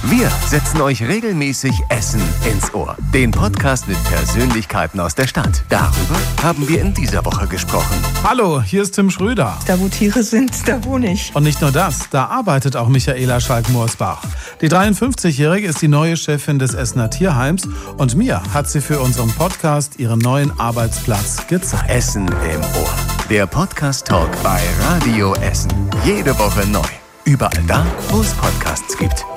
Wir setzen euch regelmäßig Essen ins Ohr. Den Podcast mit Persönlichkeiten aus der Stadt. Darüber haben wir in dieser Woche gesprochen. Hallo, hier ist Tim Schröder. Da wo Tiere sind, da wohne ich. Und nicht nur das, da arbeitet auch Michaela Schalk-Morsbach. Die 53-Jährige ist die neue Chefin des Essener Tierheims und mir hat sie für unseren Podcast ihren neuen Arbeitsplatz gezeigt. Essen im Ohr. Der Podcast-Talk bei Radio Essen. Jede Woche neu. Überall da, wo es Podcasts gibt.